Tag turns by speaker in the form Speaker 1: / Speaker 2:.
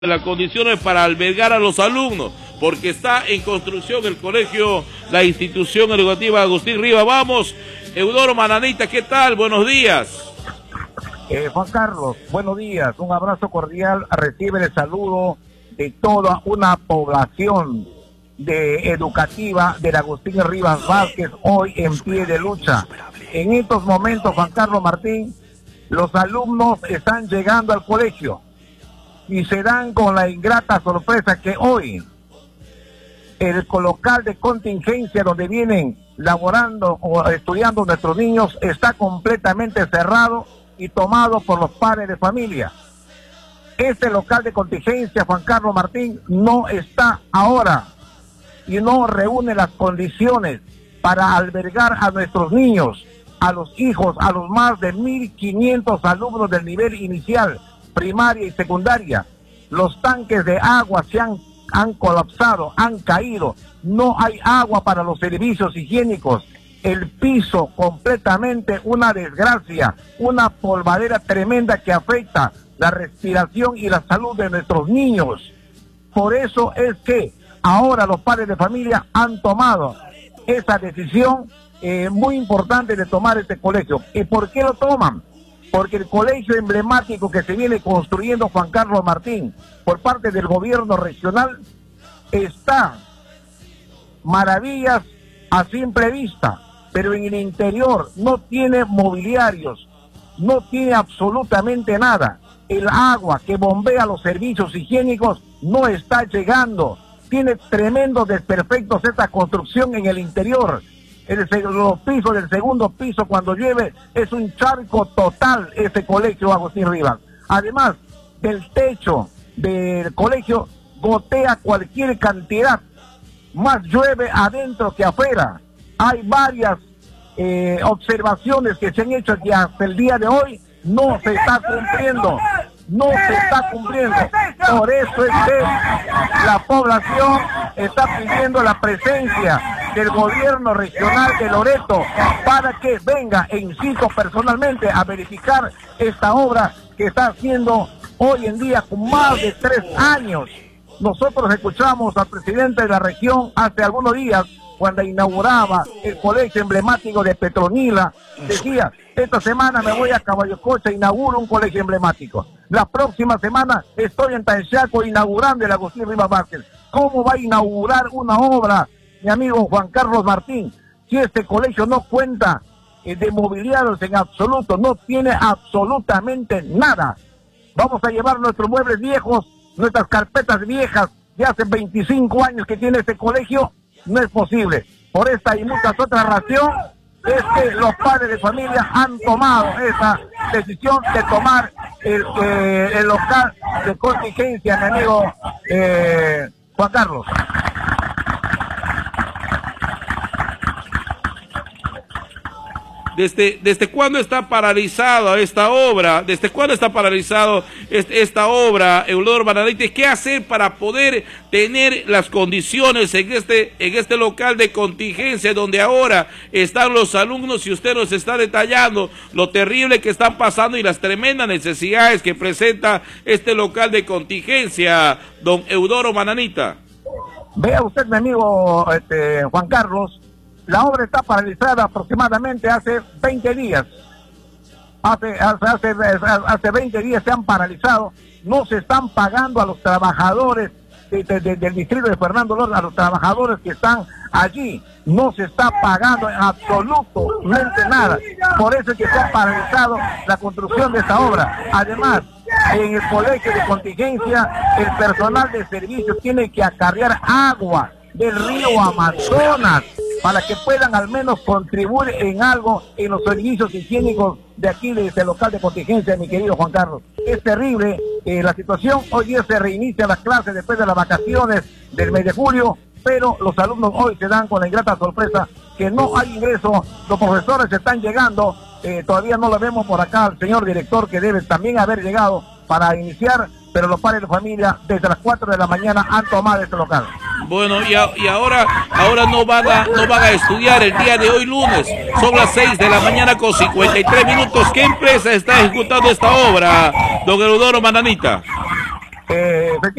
Speaker 1: las condiciones para albergar a los alumnos, porque está en construcción el colegio, la institución educativa Agustín Rivas. Vamos, Eudoro Mananita, ¿qué tal? Buenos días.
Speaker 2: Juan Carlos, buenos días, un abrazo cordial, recibe el saludo de toda una población educativa del Agustín Rivas Vázquez, hoy en pie de lucha. En estos momentos, Juan Carlos Martín, los alumnos están llegando al colegio y se dan con la ingrata sorpresa que hoy el local de contingencia donde vienen laborando o estudiando nuestros niños está completamente cerrado y tomado por los padres de familia. Este local de contingencia, Juan Carlos Martín, no está ahora y no reúne las condiciones para albergar a nuestros niños, a los hijos, a los más de 1.500 alumnos del nivel inicial, primaria y secundaria. Los tanques de agua han colapsado, han caído, no hay agua para los servicios higiénicos, el piso completamente una desgracia, una polvadera tremenda que afecta la respiración y la salud de nuestros niños. Por eso es que ahora los padres de familia han tomado esa decisión muy importante de tomar este colegio. ¿Y por qué lo toman? Porque el colegio emblemático que se viene construyendo, Juan Carlos Martín, por parte del gobierno regional, está maravillas a simple vista, pero en el interior no tiene mobiliarios, no tiene absolutamente nada. El agua que bombea los servicios higiénicos no está llegando. Tiene tremendos desperfectos esta construcción en el interior. Los pisos del segundo piso, cuando llueve, es un charco total este colegio Agustín Rivas. Además, del techo del colegio gotea cualquier cantidad, más llueve adentro que afuera. Hay varias observaciones que se han hecho que hasta el día de hoy no se está cumpliendo. No se está cumpliendo. Por eso es que la población está pidiendo la presencia del gobierno regional de Loreto para que venga en sitio personalmente a verificar esta obra que está haciendo hoy en día con más de 3 años. Nosotros escuchamos al presidente de la región hace algunos días cuando inauguraba el colegio emblemático de Petronila, decía: esta semana me voy a Caballococha, inauguro un colegio emblemático. La próxima semana estoy en Tanchaco inaugurando el Agustín Rivas Vázquez. ¿Cómo va a inaugurar una obra, mi amigo Juan Carlos Martín, si este colegio no cuenta de mobiliarios en absoluto, no tiene absolutamente nada? Vamos a llevar nuestros muebles viejos, nuestras carpetas viejas de hace 25 años que tiene este colegio. No es posible. Por esta y muchas otras razones es que los padres de familia han tomado esa decisión de tomar el local de contingencia, mi amigo Juan Carlos.
Speaker 1: ¿Desde cuándo está paralizada esta obra? ¿Desde cuándo está paralizado esta obra, Eudoro Mananita? ¿Qué hacer para poder tener las condiciones en este local de contingencia donde ahora están los alumnos y usted nos está detallando lo terrible que están pasando y las tremendas necesidades que presenta este local de contingencia, don Eudoro Mananita?
Speaker 2: Vea usted, mi amigo Juan Carlos, la obra está paralizada aproximadamente hace 20 días. Hace 20 días se han paralizado. No se están pagando a los trabajadores del distrito de Fernando Lora, a los trabajadores que están allí. No se está pagando en absolutamente nada. Por eso es que se ha paralizado la construcción de esta obra. Además, en el colegio de contingencia, el personal de servicios tiene que acarrear agua del río Amazonas para que puedan al menos contribuir en algo en los servicios higiénicos de aquí, de este local de contingencia, mi querido Juan Carlos. Es terrible la situación. Hoy día se reinicia las clases después de las vacaciones del mes de julio, pero los alumnos hoy se dan con la ingrata sorpresa que no hay ingreso. Los profesores están llegando, todavía no lo vemos por acá al señor director, que debe también haber llegado para iniciar, pero los padres de familia desde las 4 de la mañana han tomado este local.
Speaker 1: Bueno, y ahora no van a estudiar el día de hoy lunes. Son las 6 de la mañana con 53 minutos. ¿Qué empresa está ejecutando esta obra, don Eudoro Mananita?
Speaker 2: efectivamente